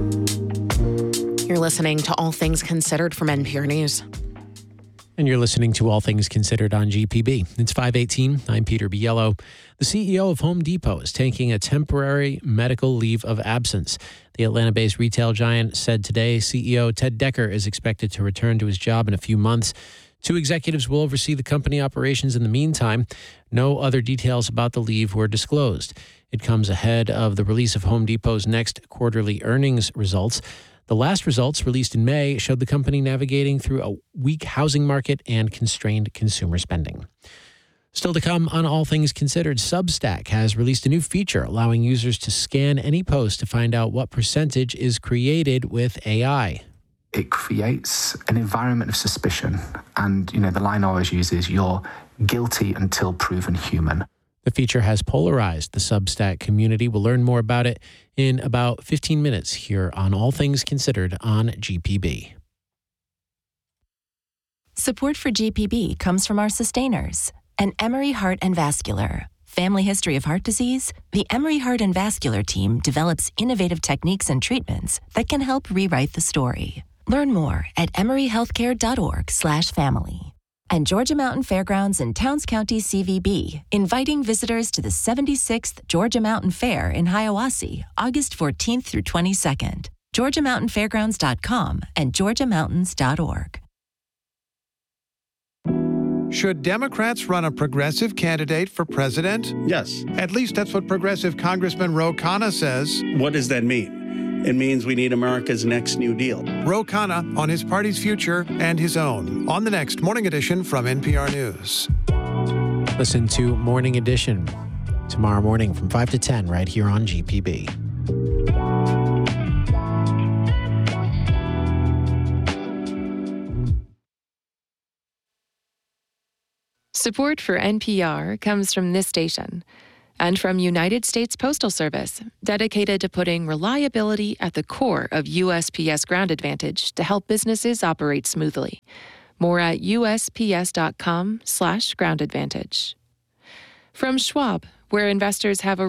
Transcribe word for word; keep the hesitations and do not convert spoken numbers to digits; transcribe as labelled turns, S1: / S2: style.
S1: You're listening to All Things Considered from N P R News.
S2: And you're listening to All Things Considered on G P B. It's five eighteen. I'm Peter Biello. The C E O of Home Depot is taking a temporary medical leave of absence. The Atlanta-based retail giant said today C E O Ted Decker is expected to return to his job in a few months. Two executives will oversee the company operations in the meantime. No other details about the leave were disclosed. It comes ahead of the release of Home Depot's next quarterly earnings results. The last results, released in May, showed the company navigating through a weak housing market and constrained consumer spending. Still to come on All Things Considered, Substack has released a new feature allowing users to scan any post to find out what percentage is created with A I.
S3: It creates an environment of suspicion. And, you know, the line I always use is, you're guilty until proven human.
S2: The feature has polarized the Substack community. We'll learn more about it in about fifteen minutes here on All Things Considered on G P B.
S4: Support for G P B comes from our sustainers and Emory Heart and Vascular. Family history of heart disease? The Emory Heart and Vascular team develops innovative techniques and treatments that can help rewrite the story. Learn more at emoryhealthcare.org slash family. And Georgia Mountain Fairgrounds in Towns County C V B, inviting visitors to the seventy-sixth Georgia Mountain Fair in Hiawassee, August fourteenth through twenty-second. georgia mountain fairgrounds dot com and georgia mountains dot org.
S5: Should Democrats run a progressive candidate for president?
S6: Yes.
S5: At least that's what progressive Congressman Ro Khanna says.
S6: What does that mean? It means we need America's next New Deal.
S5: Ro Khanna on his party's future and his own on the next Morning Edition from N P R News.
S2: Listen to Morning Edition tomorrow morning from five to ten right here on G P B.
S7: Support for N P R comes from this station and from United States Postal Service, dedicated to putting reliability at the core of U S P S Ground Advantage to help businesses operate smoothly. More at usps.com slash ground advantage. From Schwab, where investors have a